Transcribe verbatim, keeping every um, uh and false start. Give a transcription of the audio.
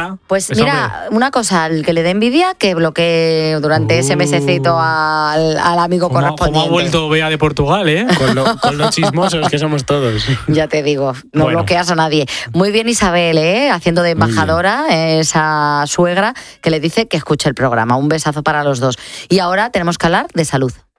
casa. Pues, pues mira, hombre, una cosa, el que le dé envidia, que bloquee durante Uh. ese mesecito al, al amigo ¿cómo, correspondiente. cómo ha vuelto Bea de Portugal, eh? Con lo, con lo chismosos que somos todos. Ya te digo, no Bueno. bloqueas a nadie. Muy bien, Isabel, ¿eh? Haciendo de embajadora, esa suegra que le dice que escuche el programa. Un besazo para los dos. Y ahora tenemos que hablar de salud.